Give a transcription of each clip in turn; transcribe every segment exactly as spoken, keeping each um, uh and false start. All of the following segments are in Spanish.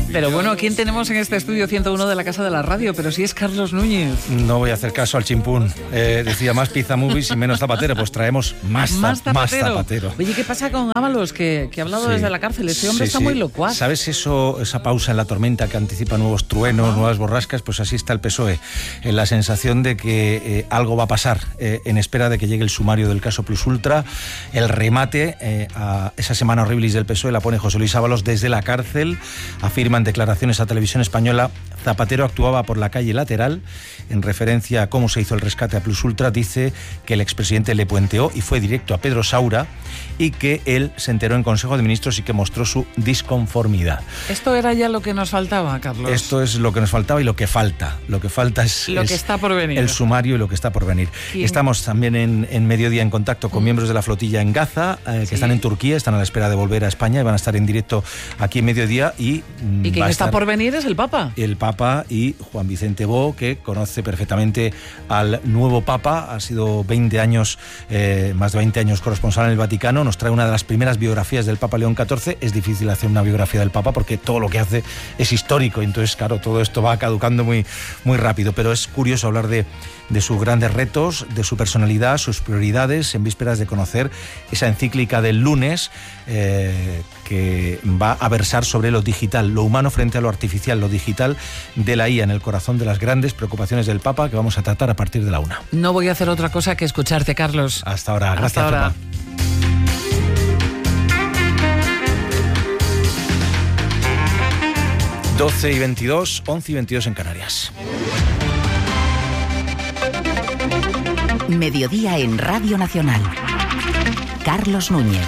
Pero bueno, ¿quién tenemos en este estudio ciento uno de la Casa de la Radio? Pero si es Carlos Núñez. No voy a hacer caso al chimpún. Eh, decía más pizza movies y menos zapatero. Pues traemos más, más, zapatero. más zapatero. Oye, ¿qué pasa con Ábalos, que, que ha hablado sí. desde la cárcel? Ese hombre sí, está sí. muy locuaz. ¿Sabes eso, esa pausa en la tormenta que anticipa nuevos truenos, ah. nuevas borrascas? Pues así está el P S O E. En la sensación de que eh, algo va a pasar eh, en espera de que llegue el sumario del caso Plus Ultra. El remate eh, a esa semana horribilis del P S O E la pone José Luis Ábalos desde la cárcel. Afirma en declaraciones a Televisión Española: Zapatero actuaba por la calle lateral. En referencia a cómo se hizo el rescate a Plus Ultra, dice que el expresidente le puenteó y fue directo a Pedro Saura, y que él se enteró en Consejo de Ministros y que mostró su disconformidad. Esto era ya lo que nos faltaba, Carlos. Esto es lo que nos faltaba y lo que falta. Lo que falta es, lo es que está por venir. El sumario y lo que está por venir. ¿Quién? Estamos también en, en Mediodía en contacto con mm. miembros de la flotilla en Gaza, eh, que sí. están en Turquía, están a la espera de volver a España y van a estar en directo aquí en Mediodía. Y, ¿Y quien está por venir es el Papa? El Papa y Juan Vicente Bó, que conoce perfectamente al nuevo Papa. Ha sido veinte años, eh, más de veinte años corresponsal en el Vaticano. Nos trae una de las primeras biografías del Papa León catorce. Es difícil hacer una biografía del Papa porque todo lo que hace es histórico. Entonces, claro, todo esto va caducando muy, muy rápido. Pero es curioso hablar de, de sus grandes retos, de su personalidad, sus prioridades, en vísperas de conocer esa encíclica del lunes eh, que va a versar sobre lo digital, lo humano frente a lo artificial, lo digital de la I A en el corazón de las grandes preocupaciones del Papa, que vamos a tratar a partir de la una. No voy a hacer otra cosa que escucharte, Carlos. Hasta ahora. Gracias, Hasta ahora. Papa. doce y veintidós, once y veintidós en Canarias. Mediodía en Radio Nacional. Carlos Núñez.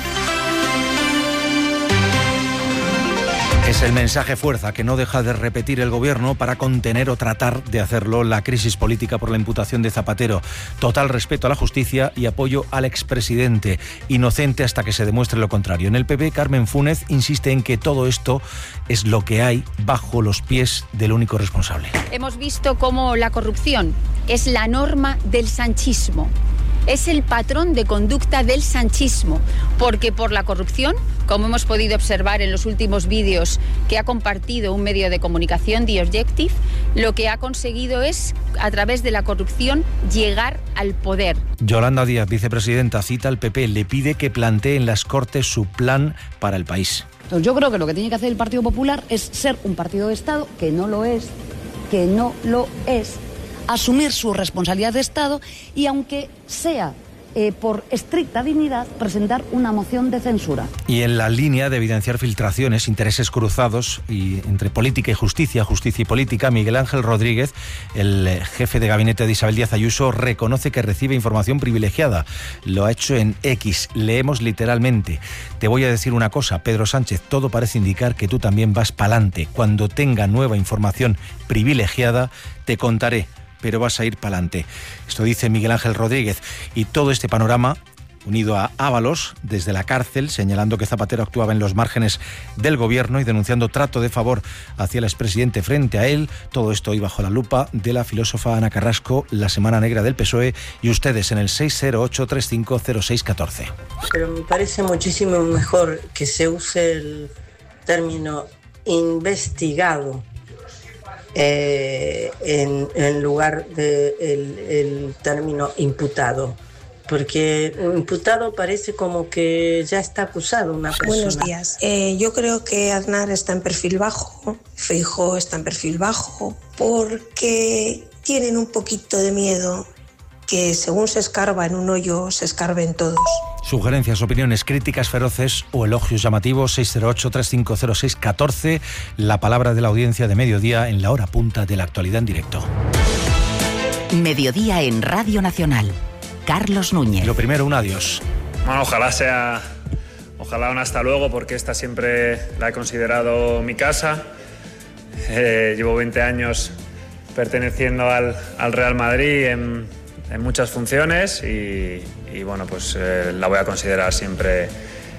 Es el mensaje fuerza que no deja de repetir el gobierno para contener o tratar de hacerlo la crisis política por la imputación de Zapatero. Total respeto a la justicia y apoyo al expresidente, inocente hasta que se demuestre lo contrario. En el P P, Carmen Fúnez insiste en que todo esto es lo que hay bajo los pies del único responsable. Hemos visto cómo la corrupción es la norma del sanchismo. Es el patrón de conducta del sanchismo, porque por la corrupción, como hemos podido observar en los últimos vídeos que ha compartido un medio de comunicación, The Objective, lo que ha conseguido es, a través de la corrupción, llegar al poder. Yolanda Díaz, vicepresidenta, cita al P P, le pide que plantee en las Cortes su plan para el país. Yo creo que lo que tiene que hacer el Partido Popular es ser un partido de Estado, que no lo es, que no lo es, asumir su responsabilidad de Estado y, aunque sea eh, por estricta dignidad, presentar una moción de censura. Y en la línea de evidenciar filtraciones, intereses cruzados y entre política y justicia, justicia y política, Miguel Ángel Rodríguez, el jefe de gabinete de Isabel Díaz Ayuso, reconoce que recibe información privilegiada. Lo ha hecho en X. Leemos literalmente: te voy a decir una cosa, Pedro Sánchez, todo parece indicar que tú también vas pa'lante. Cuando tenga nueva información privilegiada, te contaré, pero vas a ir para adelante. Esto dice Miguel Ángel Rodríguez. Y todo este panorama, unido a Ábalos, desde la cárcel, señalando que Zapatero actuaba en los márgenes del gobierno y denunciando trato de favor hacia el expresidente frente a él, todo esto hoy bajo la lupa de la filósofa Ana Carrasco, la Semana Negra del P S O E, y ustedes en el seis cero ocho, treinta y cinco cero seis catorce. Pero me parece muchísimo mejor que se use el término investigado Eh, en, en lugar del de el término imputado, porque imputado parece como que ya está acusado una persona. Buenos días. Eh, yo creo que Aznar está en perfil bajo, Feijóo está en perfil bajo, porque tienen un poquito de miedo que según se escarba en un hoyo, se escarben todos. Sugerencias, opiniones, críticas feroces o elogios llamativos, seis cero ocho, treinta y cinco cero seis catorce, la palabra de la audiencia de Mediodía en la hora punta de la actualidad en directo. Mediodía en Radio Nacional. Carlos Núñez. Lo primero, un adiós. Bueno, ojalá sea, ojalá un hasta luego, porque esta siempre la he considerado mi casa. Eh, llevo veinte años perteneciendo al, al Real Madrid en, en muchas funciones y... y bueno, pues eh, la voy a considerar siempre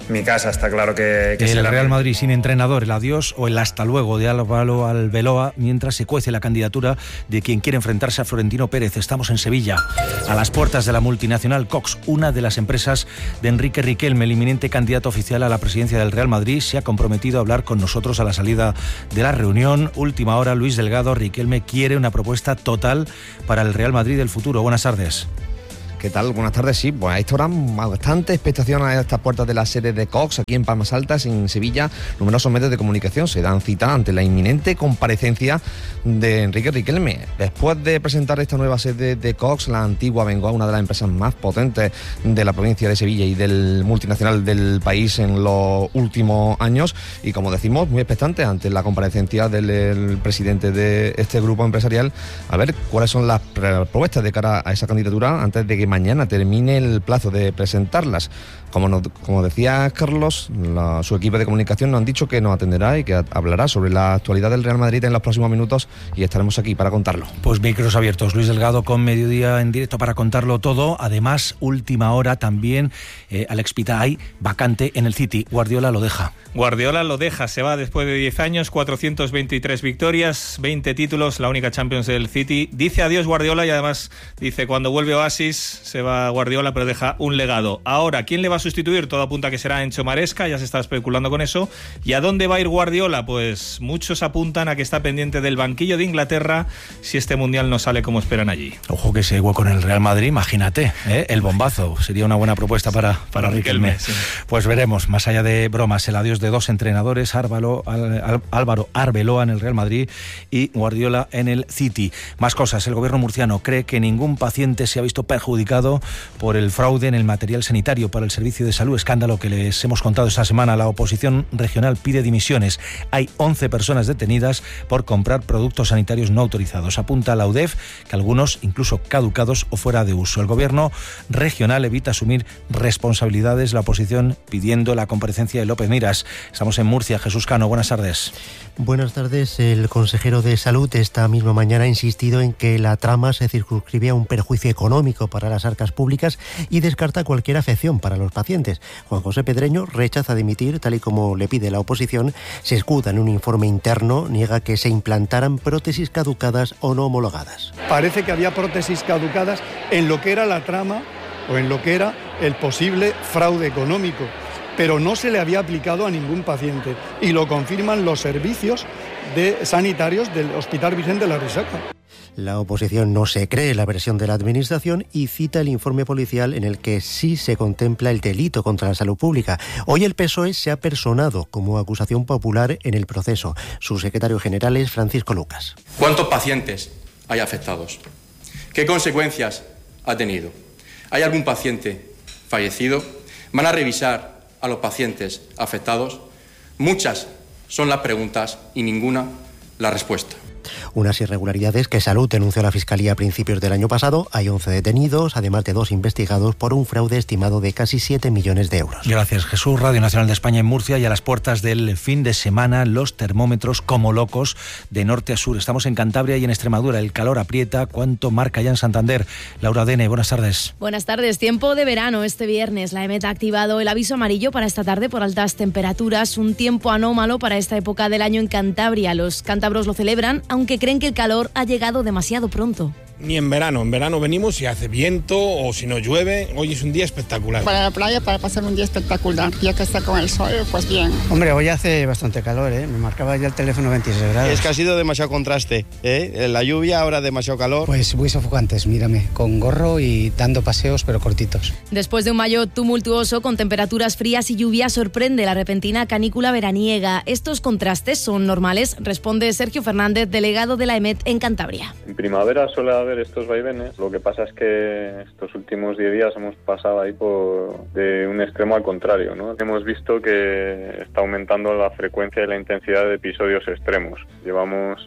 mi casa, está claro que, que el será Real mi... Madrid sin entrenador, el adiós o el hasta luego de Álvaro Arbeloa, mientras se cuece la candidatura de quien quiere enfrentarse a Florentino Pérez. Estamos en Sevilla, a las puertas de la multinacional Cox, una de las empresas de Enrique Riquelme, el inminente candidato oficial a la presidencia del Real Madrid. Se ha comprometido a hablar con nosotros a la salida de la reunión. Última hora, Luis Delgado. Riquelme quiere una propuesta total para el Real Madrid del futuro. Buenas tardes. ¿Qué tal? Buenas tardes. Sí, pues a esta hora bastante expectación a estas puertas de la sede de Cox, aquí en Palmas Altas, en Sevilla. Numerosos medios de comunicación se dan cita ante la inminente comparecencia de Enrique Riquelme. Después de presentar esta nueva sede de Cox, la antigua Bengoa, una de las empresas más potentes de la provincia de Sevilla y del multinacional del país en los últimos años, y como decimos, muy expectante ante la comparecencia del el presidente de este grupo empresarial, a ver cuáles son las propuestas de cara a esa candidatura antes de que mañana termine el plazo de presentarlas. Como, nos, como decía Carlos, la, su equipo de comunicación nos han dicho que nos atenderá y que hablará sobre la actualidad del Real Madrid en los próximos minutos, y estaremos aquí para contarlo. Pues micros abiertos, Luis Delgado con Mediodía en directo para contarlo todo. Además, última hora también, eh, Alex Pita, hay vacante en el City. Guardiola lo deja. Guardiola lo deja, se va después de diez años, cuatrocientas veintitrés victorias, veinte títulos, la única Champions del City. Dice adiós Guardiola y además dice cuando vuelve Oasis se va Guardiola, pero deja un legado. Ahora, ¿quién le va a sustituir? Todo apunta a que será Enzo Maresca, ya se está especulando con eso. ¿Y a dónde va a ir Guardiola? Pues muchos apuntan a que está pendiente del banquillo de Inglaterra si este Mundial no sale como esperan allí. Ojo que ese hueco en el Real Madrid, imagínate, ¿eh? El bombazo, sería una buena propuesta para, para, para Riquelme. Sí. Pues veremos, más allá de bromas, el adiós de dos entrenadores, Álvaro, Álvaro Arbeloa en el Real Madrid y Guardiola en el City. Más cosas, el gobierno murciano cree que ningún paciente se ha visto perjudicado por el fraude en el material sanitario para el servicio de salud, escándalo que les hemos contado esta semana. La oposición regional pide dimisiones. Hay once personas detenidas por comprar productos sanitarios no autorizados. Apunta la U D E F que algunos incluso caducados o fuera de uso. El gobierno regional evita asumir responsabilidades, la oposición pidiendo la comparecencia de López Miras. Estamos en Murcia. Jesús Cano, buenas tardes. Buenas tardes. El consejero de Salud esta misma mañana ha insistido en que la trama se circunscribe a un perjuicio económico para las arcas públicas y descarta cualquier afección para los pacientes. Juan José Pedreño rechaza dimitir, tal y como le pide la oposición, se escuda en un informe interno, niega que se implantaran prótesis caducadas o no homologadas. Parece que había prótesis caducadas en lo que era la trama o en lo que era el posible fraude económico, pero no se le había aplicado a ningún paciente, y lo confirman los servicios de sanitarios del Hospital Vicente La Risaca. La oposición no se cree la versión de la Administración y cita el informe policial en el que sí se contempla el delito contra la salud pública. Hoy el P S O E se ha personado como acusación popular en el proceso. Su secretario general es Francisco Lucas. ¿Cuántos pacientes hay afectados? ¿Qué consecuencias ha tenido? ¿Hay algún paciente fallecido? ¿Van a revisar a los pacientes afectados? Muchas son las preguntas y ninguna la respuesta. Unas irregularidades que Salud denunció a la Fiscalía a principios del año pasado. Hay once detenidos, además de dos investigados por un fraude estimado de casi siete millones de euros. Gracias, Jesús. Radio Nacional de España en Murcia, y a las puertas del fin de semana los termómetros como locos de norte a sur. Estamos en Cantabria y en Extremadura. El calor aprieta. ¿Cuánto marca ya en Santander? Laura Dene, buenas tardes. Buenas tardes. Tiempo de verano este viernes. La EMET ha activado el aviso amarillo para esta tarde por altas temperaturas. Un tiempo anómalo para esta época del año en Cantabria. Los cántabros lo celebran, aunque creen que el calor ha llegado demasiado pronto. Ni en verano, en verano venimos y hace viento o si no llueve, hoy es un día espectacular. Para la playa, para pasar un día espectacular, ya que está con el sol, pues bien. Hombre, hoy hace bastante calor, ¿eh? Me marcaba ya el teléfono veintiséis grados. Es que ha sido demasiado contraste, ¿eh? La lluvia, ahora demasiado calor. Pues muy sofocantes, mírame, con gorro y dando paseos pero cortitos. Después de un mayo tumultuoso con temperaturas frías y lluvia, sorprende la repentina canícula veraniega. ¿Estos contrastes son normales? Responde Sergio Fernández, delegado de la EMET en Cantabria. En primavera suele haber estos vaivenes, lo que pasa es que estos últimos diez días hemos pasado ahí por de un extremo al contrario, ¿no? Hemos visto que está aumentando la frecuencia y la intensidad de episodios extremos. Llevamos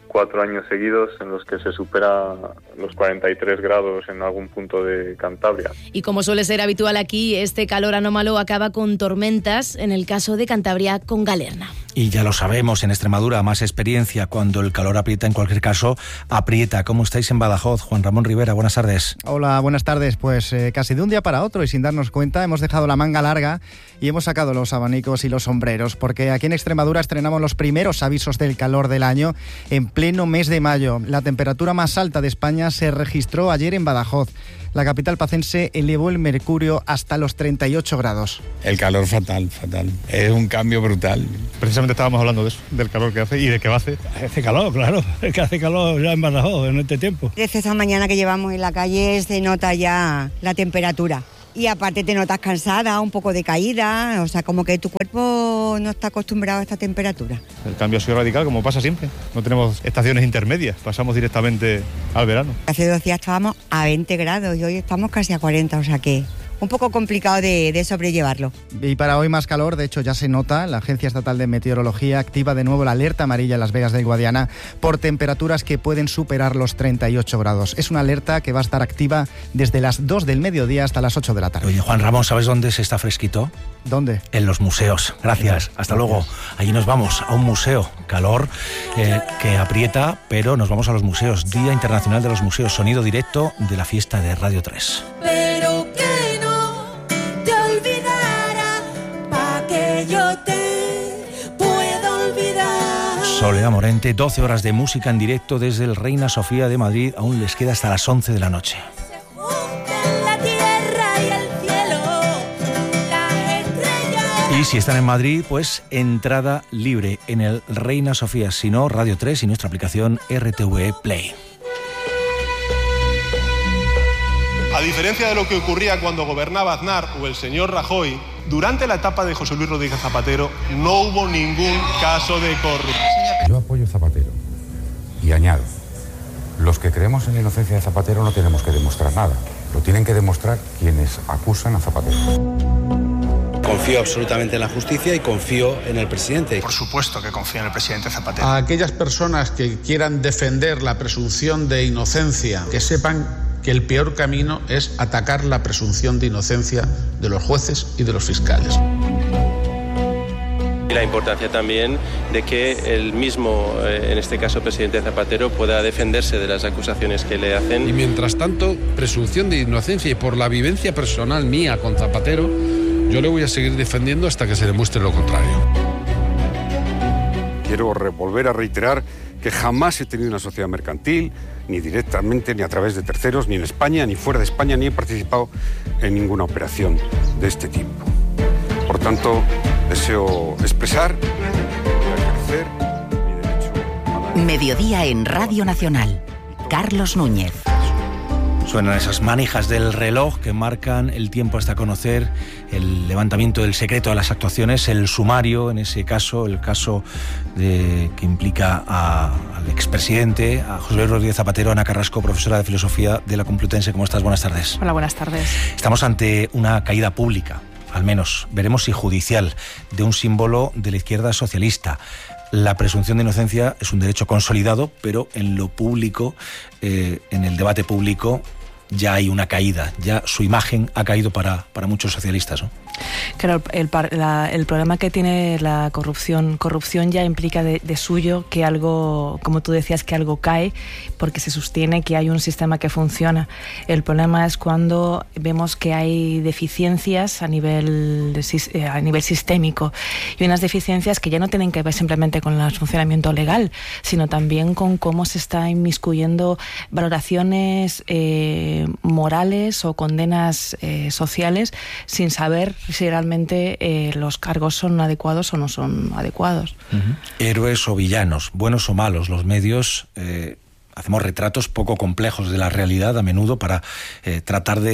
cuatro años seguidos en los que se supera los cuarenta y tres grados en algún punto de Cantabria. Y como suele ser habitual aquí, este calor anómalo acaba con tormentas, en el caso de Cantabria con Galerna. Y ya lo sabemos, en Extremadura más experiencia, cuando el calor aprieta, en cualquier caso, aprieta. ¿Cómo estáis en Badajoz? Juan Ramón Rivera, buenas tardes. Hola, buenas tardes. Pues eh, casi de un día para otro y sin darnos cuenta hemos dejado la manga larga y hemos sacado los abanicos y los sombreros, porque aquí en Extremadura estrenamos los primeros avisos del calor del año en pleno mes de mayo. La temperatura más alta de España se registró ayer en Badajoz. La capital pacense elevó el mercurio hasta los treinta y ocho grados. El calor fatal, fatal. Es un cambio brutal. Precisamente estábamos hablando de eso, del calor que hace y de qué va a hacer. Hace calor, claro. Es que hace calor ya en Badajoz en este tiempo. Desde esta mañana que llevamos en la calle se nota ya la temperatura. Y aparte te notas cansada, un poco decaída, o sea, como que tu cuerpo no está acostumbrado a esta temperatura. El cambio ha sido radical, como pasa siempre. No tenemos estaciones intermedias, pasamos directamente al verano. Hace dos días estábamos a veinte grados y hoy estamos casi a cuarenta, o sea que un poco complicado de, de sobrellevarlo. Y para hoy más calor, de hecho ya se nota. La Agencia Estatal de Meteorología activa de nuevo la alerta amarilla en Las Vegas del Guadiana por temperaturas que pueden superar los treinta y ocho grados. Es una alerta que va a estar activa desde las dos del mediodía hasta las ocho de la tarde. Oye, Juan Ramón, ¿sabes dónde se está fresquito? ¿Dónde? En los museos. Gracias. Hasta luego. Allí nos vamos a un museo. Calor eh, que aprieta, pero nos vamos a los museos. Día Internacional de los Museos. Sonido directo de la fiesta de Radio tres. Pero que no te olvidara, pa' que yo te pueda olvidar. Soledad Morente, doce horas de música en directo desde el Reina Sofía de Madrid. Aún les queda hasta las once de la noche. Y si están en Madrid, pues entrada libre en el Reina Sofía, si no, Radio tres y nuestra aplicación R T V Play. A diferencia de lo que ocurría cuando gobernaba Aznar o el señor Rajoy, durante la etapa de José Luis Rodríguez Zapatero no hubo ningún caso de corrupción. Yo apoyo a Zapatero y añado, los que creemos en la inocencia de Zapatero no tenemos que demostrar nada, lo tienen que demostrar quienes acusan a Zapatero. Confío absolutamente en la justicia y confío en el presidente. Por supuesto que confío en el presidente Zapatero. A aquellas personas que quieran defender la presunción de inocencia, que sepan que el peor camino es atacar la presunción de inocencia de los jueces y de los fiscales. Y la importancia también de que el mismo, en este caso, presidente Zapatero, pueda defenderse de las acusaciones que le hacen. Y mientras tanto, presunción de inocencia, y por la vivencia personal mía con Zapatero, yo le voy a seguir defendiendo hasta que se demuestre lo contrario. Quiero volver a reiterar que jamás he tenido una sociedad mercantil, ni directamente, ni a través de terceros, ni en España, ni fuera de España, ni he participado en ninguna operación de este tipo. Por tanto, deseo expresar y ejercer mi derecho a la... Mediodía en Radio Nacional. Carlos Núñez. Suenan esas manijas del reloj que marcan el tiempo hasta conocer el levantamiento del secreto de las actuaciones, el sumario, en ese caso, el caso de, que implica a, al expresidente, a José Luis Rodríguez Zapatero. Ana Carrasco, profesora de Filosofía de la Complutense. ¿Cómo estás? Buenas tardes. Hola, buenas tardes. Estamos ante una caída pública, al menos, veremos si judicial, de un símbolo de la izquierda socialista. La presunción de inocencia es un derecho consolidado, pero en lo público, eh, en el debate público, ya hay una caída, ya su imagen ha caído para, para muchos socialistas, ¿no? Claro, el, la, el problema que tiene la corrupción, corrupción ya implica de, de suyo que algo, como tú decías, que algo cae porque se sostiene que hay un sistema que funciona. El problema es cuando vemos que hay deficiencias a nivel, de, a nivel sistémico, y unas deficiencias que ya no tienen que ver simplemente con el funcionamiento legal, sino también con cómo se está inmiscuyendo valoraciones eh, morales o condenas eh, sociales sin saber si realmente eh, los cargos son adecuados o no son adecuados. Uh-huh. Héroes o villanos, buenos o malos, los medios eh, hacemos retratos poco complejos de la realidad a menudo para eh, tratar de,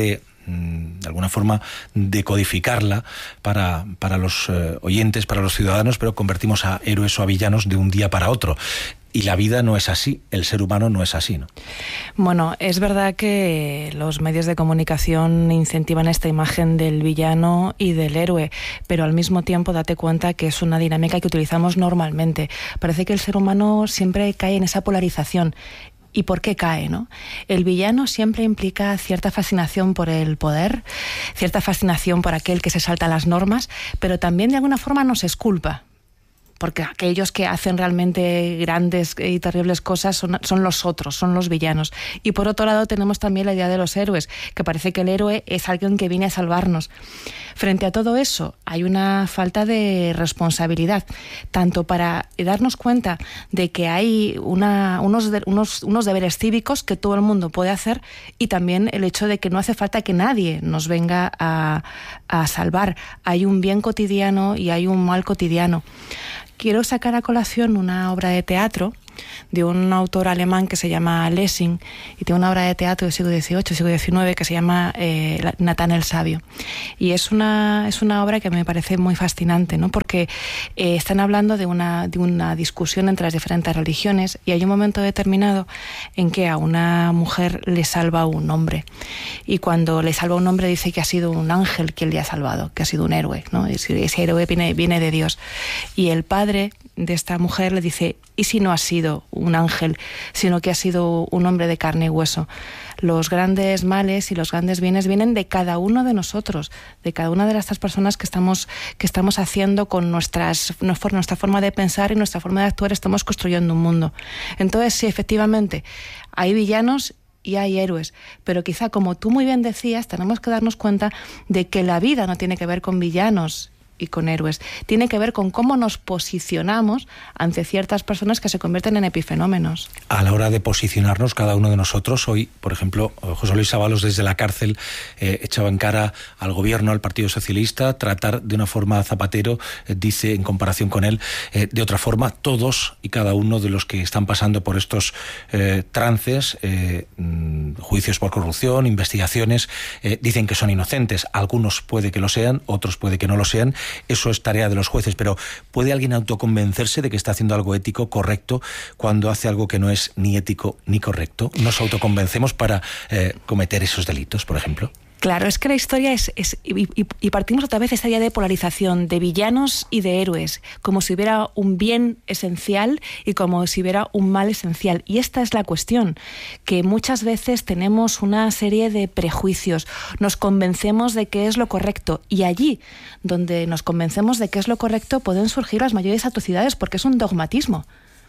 de alguna forma decodificarla para, para los eh, oyentes, para los ciudadanos, pero convertimos a héroes o a villanos de un día para otro. Y la vida no es así, el ser humano no es así, ¿no? Bueno, es verdad que los medios de comunicación incentivan esta imagen del villano y del héroe, pero al mismo tiempo date cuenta que es una dinámica que utilizamos normalmente. Parece que el ser humano siempre cae en esa polarización. ¿Y por qué cae, no? El villano siempre implica cierta fascinación por el poder, cierta fascinación por aquel que se salta las normas, pero también de alguna forma nos exculpa. Porque aquellos que hacen realmente grandes y terribles cosas son, son los otros, son los villanos. Y por otro lado tenemos también la idea de los héroes, que parece que el héroe es alguien que viene a salvarnos. Frente a todo eso hay una falta de responsabilidad, tanto para darnos cuenta de que hay una, unos, de, unos, unos deberes cívicos que todo el mundo puede hacer, y también el hecho de que no hace falta que nadie nos venga a, a salvar. Hay un bien cotidiano y hay un mal cotidiano. Quiero sacar a colación una obra de teatro de un autor alemán que se llama Lessing, y tiene una obra de teatro del siglo dieciocho, siglo diecinueve, que se llama eh, Natán el Sabio. Y es una, es una obra que me parece muy fascinante, ¿no? Porque eh, están hablando de una, de una discusión entre las diferentes religiones, y hay un momento determinado en que a una mujer le salva un hombre. Y cuando le salva un hombre dice que ha sido un ángel quien le ha salvado, que ha sido un héroe, ¿no? Ese, ese héroe viene, viene de Dios. Y el padre de esta mujer le dice: ¿y si no ha sido un ángel, sino que ha sido un hombre de carne y hueso? Los grandes males y los grandes bienes vienen de cada uno de nosotros, de cada una de estas personas que estamos, que estamos haciendo con nuestras, nuestra forma de pensar y nuestra forma de actuar, estamos construyendo un mundo. Entonces, sí, efectivamente, hay villanos y hay héroes, pero quizá, como tú muy bien decías, tenemos que darnos cuenta de que la vida no tiene que ver con villanos y con héroes, tiene que ver con cómo nos posicionamos ante ciertas personas que se convierten en epifenómenos. A la hora de posicionarnos cada uno de nosotros, hoy, por ejemplo, José Luis Ábalos desde la cárcel eh, echaba en cara al gobierno, al Partido Socialista, tratar de una forma a Zapatero, eh, dice en comparación con él, eh, de otra forma. Todos y cada uno de los que están pasando por estos eh, trances, eh, juicios por corrupción, investigaciones, eh, dicen que son inocentes. Algunos puede que lo sean, otros puede que no lo sean. Eso es tarea de los jueces, pero ¿puede alguien autoconvencerse de que está haciendo algo ético, correcto, cuando hace algo que no es ni ético ni correcto? ¿Nos autoconvencemos para eh, cometer esos delitos, por ejemplo? Claro, es que la historia es... es y, y, y partimos otra vez de esta idea de polarización, de villanos y de héroes, como si hubiera un bien esencial y como si hubiera un mal esencial. Y esta es la cuestión, que muchas veces tenemos una serie de prejuicios, nos convencemos de que es lo correcto, y allí donde nos convencemos de que es lo correcto pueden surgir las mayores atrocidades, porque es un dogmatismo.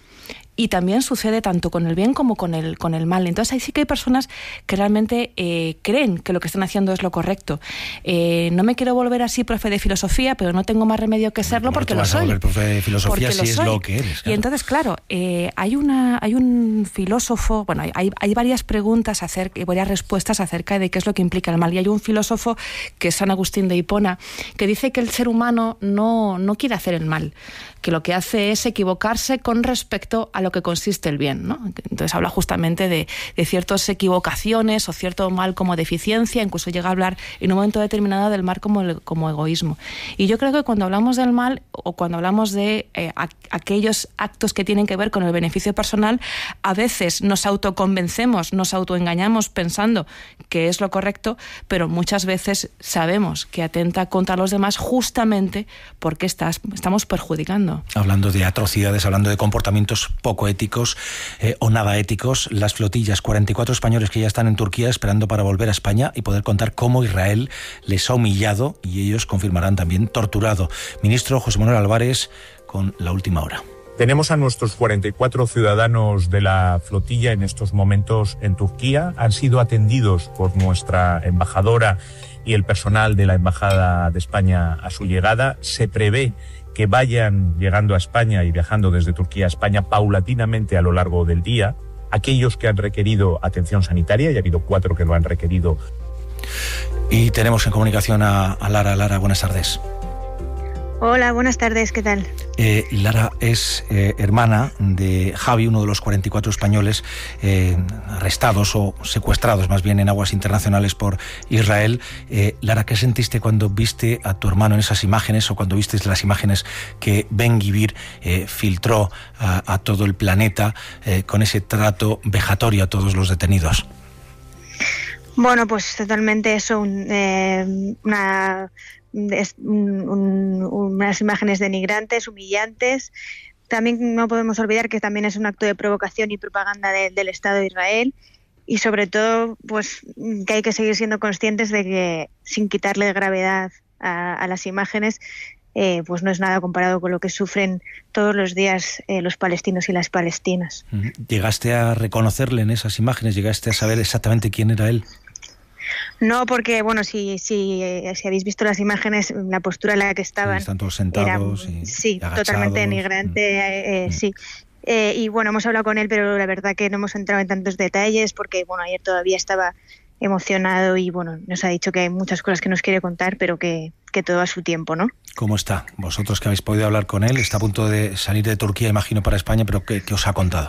Y también sucede tanto con el bien como con el, con el mal. Entonces ahí sí que hay personas que realmente eh, creen que lo que están haciendo es lo correcto. Eh, no me quiero volver así profe de filosofía, pero no tengo más remedio que serlo, porque lo soy. Vas a volver profe de filosofía si es lo que eres. Claro. Y entonces, claro, eh, hay, una, hay un filósofo, bueno, hay, hay varias preguntas acerca, y varias respuestas acerca de qué es lo que implica el mal. Y hay un filósofo, que es San Agustín de Hipona, que dice que el ser humano no, no quiere hacer el mal, que lo que hace es equivocarse con respecto a lo que consiste el bien, ¿no? Entonces habla justamente de, de ciertas equivocaciones o cierto mal como deficiencia, incluso llega a hablar en un momento determinado del mal como, como egoísmo. Y yo creo que cuando hablamos del mal, o cuando hablamos de eh, a, aquellos actos que tienen que ver con el beneficio personal, a veces nos autoconvencemos, nos autoengañamos pensando que es lo correcto, pero muchas veces sabemos que atenta contra los demás justamente porque estás, estamos perjudicando. Hablando de atrocidades, hablando de comportamientos poco éticos eh, o nada éticos, las flotillas, cuarenta y cuatro españoles que ya están en Turquía esperando para volver a España y poder contar cómo Israel les ha humillado, y ellos confirmarán también torturado. Ministro José Manuel Álvarez con la última hora. Tenemos a nuestros cuarenta y cuatro ciudadanos de la flotilla en estos momentos en Turquía. Han sido atendidos por nuestra embajadora y el personal de la Embajada de España a su llegada. Se prevé que vayan llegando a España y viajando desde Turquía a España paulatinamente a lo largo del día. Aquellos que han requerido atención sanitaria, y ha habido cuatro que lo han requerido. Y tenemos en comunicación a, a Lara. Lara, buenas tardes. Hola, buenas tardes, ¿qué tal? Eh, Lara es eh, hermana de Javi, uno de los cuarenta y cuatro españoles eh, arrestados o secuestrados más bien en aguas internacionales por Israel. Eh, Lara, ¿qué sentiste cuando viste a tu hermano en esas imágenes o cuando viste las imágenes que Ben Gvir eh, filtró a, a todo el planeta eh, con ese trato vejatorio a todos los detenidos? Bueno, pues totalmente eso, un, eh, una... Es un, un, unas imágenes denigrantes, humillantes. También no podemos olvidar que también es un acto de provocación y propaganda de, del Estado de Israel, y sobre todo pues que hay que seguir siendo conscientes de que, sin quitarle gravedad a, a las imágenes, eh, pues no es nada comparado con lo que sufren todos los días eh, los palestinos y las palestinas. ¿Llegaste a reconocerle en esas imágenes? ¿Llegaste a saber exactamente quién era él? No, porque, bueno, si, si, si habéis visto las imágenes, la postura en la que estaban... Sí, están todos sentados era, y Sí, agachados. Totalmente denigrante, eh, eh, sí. Eh, y bueno, hemos hablado con él, pero la verdad que no hemos entrado en tantos detalles porque, bueno, ayer todavía estaba emocionado y, bueno, nos ha dicho que hay muchas cosas que nos quiere contar, pero que, que todo a su tiempo, ¿no? ¿Cómo está? Vosotros que habéis podido hablar con él, está a punto de salir de Turquía, imagino, para España, pero ¿qué, qué os ha contado?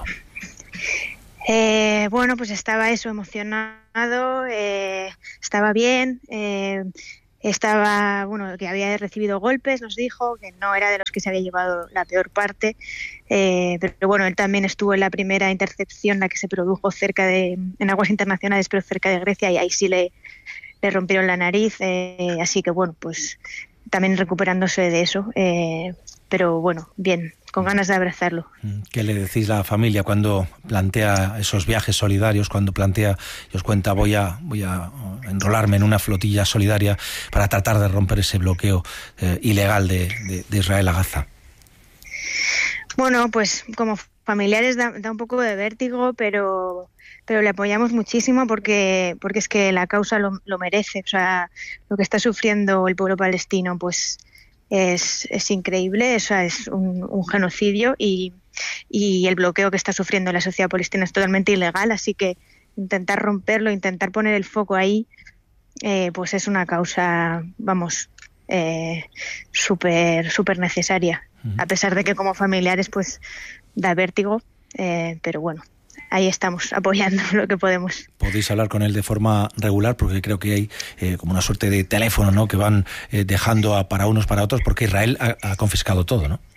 Eh, bueno, pues estaba eso, emocionado, eh, estaba bien, eh, estaba, bueno, que había recibido golpes, nos dijo, que no era de los que se había llevado la peor parte, eh, pero bueno, él también estuvo en la primera intercepción, la que se produjo cerca de, en aguas internacionales, pero cerca de Grecia, y ahí sí le, le rompieron la nariz, eh, así que bueno, pues también recuperándose de eso, eh, pero bueno, bien, con ganas de abrazarlo. ¿Qué le decís a la familia cuando plantea esos viajes solidarios, cuando plantea y os cuenta voy a voy a enrolarme en una flotilla solidaria para tratar de romper ese bloqueo eh, ilegal de, de, de Israel a Gaza? Bueno, pues como familiares da, da un poco de vértigo, pero pero le apoyamos muchísimo porque porque es que la causa lo, lo merece. O sea, lo que está sufriendo el pueblo palestino, pues es, es increíble. O sea, es un, un genocidio y, y el bloqueo que está sufriendo la sociedad palestina es totalmente ilegal. Así que intentar romperlo, intentar poner el foco ahí, eh, pues es una causa, vamos, eh, súper súper necesaria. A pesar de que como familiares pues da vértigo, eh, pero bueno, ahí estamos apoyando lo que podemos. Podéis hablar con él de forma regular porque creo que hay eh, como una suerte de teléfono, ¿no?, que van eh, dejando a, para unos para otros porque Israel ha, ha confiscado todo, ¿no?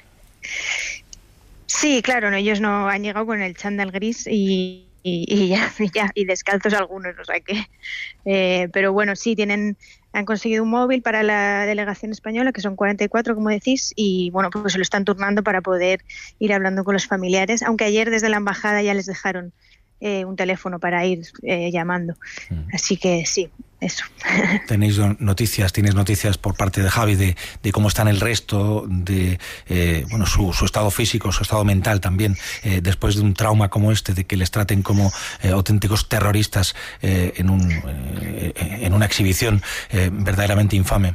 Sí, claro, no, ellos no han llegado con el chándal gris y, y, y ya, y ya y descalzos algunos, o sea que, eh, pero bueno, sí tienen. Han conseguido un móvil para la delegación española, que son cuarenta y cuatro, como decís, y bueno, pues se lo están turnando para poder ir hablando con los familiares, aunque ayer desde la embajada ya les dejaron eh, un teléfono para ir eh, llamando. Mm. Así que sí, eso. ¿Tenéis noticias, tienes noticias por parte de Javi de, de cómo están el resto, de eh, bueno su, su estado físico, su estado mental también, eh, después de un trauma como este, de que les traten como eh, auténticos terroristas eh, en, un, eh, en una exhibición eh, verdaderamente infame?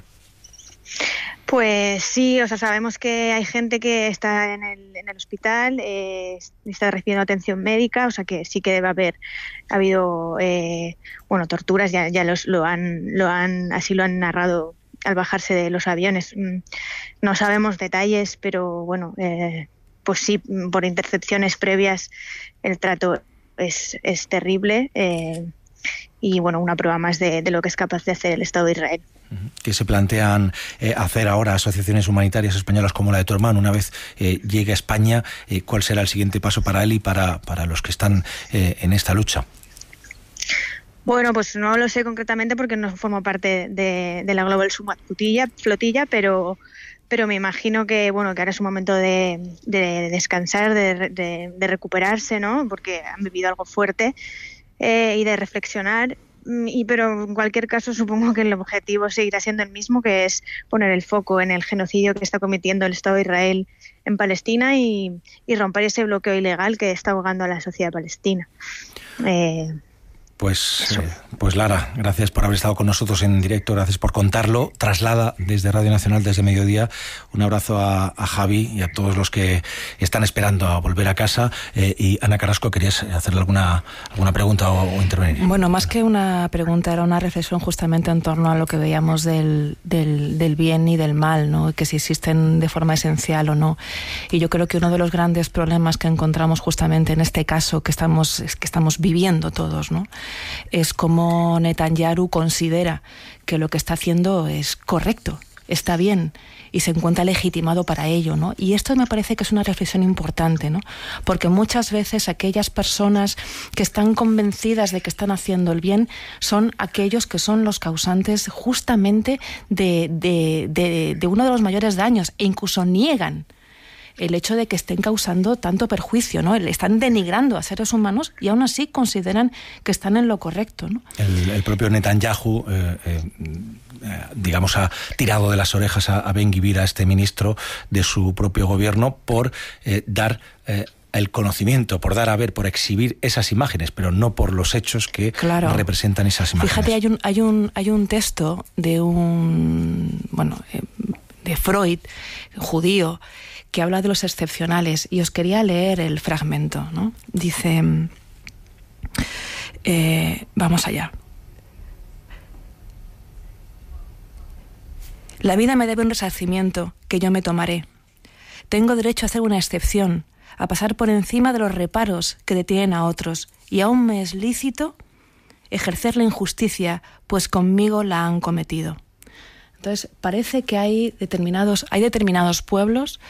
Pues sí, o sea, sabemos que hay gente que está en el, en el hospital, eh, está recibiendo atención médica, o sea que sí que debe haber ha habido eh, bueno, torturas, ya, ya los, lo han, lo han, así lo han narrado al bajarse de los aviones. No sabemos detalles, pero bueno, eh, pues sí, por intercepciones previas el trato es, es terrible eh, y bueno, una prueba más de, de lo que es capaz de hacer el Estado de Israel. ¿Qué se plantean eh, hacer ahora asociaciones humanitarias españolas como la de tu hermano una vez eh, llegue a España? Eh, ¿Cuál será el siguiente paso para él y para, para los que están eh, en esta lucha? Bueno, pues no lo sé concretamente porque no formo parte de, de la Global Summit flotilla, flotilla pero pero me imagino que bueno que ahora es un momento de, de descansar, de, de, de recuperarse, ¿no? Porque han vivido algo fuerte eh, y de reflexionar. Y pero en cualquier caso supongo que el objetivo seguirá siendo el mismo, que es poner el foco en el genocidio que está cometiendo el Estado de Israel en Palestina y, y romper ese bloqueo ilegal que está ahogando a la sociedad palestina. Eh, Pues, eh, pues Lara, gracias por haber estado con nosotros en directo, gracias por contarlo. Traslada desde Radio Nacional, desde Mediodía, un abrazo a, a Javi y a todos los que están esperando a volver a casa. Eh, y Ana Carrasco, ¿querías hacerle alguna, alguna pregunta o, o intervenir? Bueno, más que una pregunta, era una reflexión justamente en torno a lo que veíamos del, del, del bien y del mal, ¿no? Que si existen de forma esencial o no. Y yo creo que uno de los grandes problemas que encontramos justamente en este caso que estamos, que estamos viviendo todos, ¿no? Es como Netanyahu considera que lo que está haciendo es correcto, está bien y se encuentra legitimado para ello, ¿no? Y esto me parece que es una reflexión importante, ¿no? Porque muchas veces aquellas personas que están convencidas de que están haciendo el bien son aquellos que son los causantes justamente de, de, de, de uno de los mayores daños e incluso niegan el hecho de que estén causando tanto perjuicio, ¿no? Están denigrando a seres humanos y aún así consideran que están en lo correcto, ¿no? El, el propio Netanyahu, eh, eh, digamos, ha tirado de las orejas a, a Ben-Gvir, a este ministro de su propio gobierno, por eh, dar eh, el conocimiento, por dar a ver, por exhibir esas imágenes, pero no por los hechos que claro. representan esas imágenes. Fíjate, hay un, hay un, hay un texto de un, bueno, eh, de Freud, judío, que habla de los excepcionales, y os quería leer el fragmento, ¿no? Dice, eh, vamos allá. La vida me debe un resarcimiento que yo me tomaré. Tengo derecho a hacer una excepción, a pasar por encima de los reparos que detienen a otros, y aún me es lícito ejercer la injusticia, pues conmigo la han cometido. Entonces, parece que hay determinados, hay determinados pueblos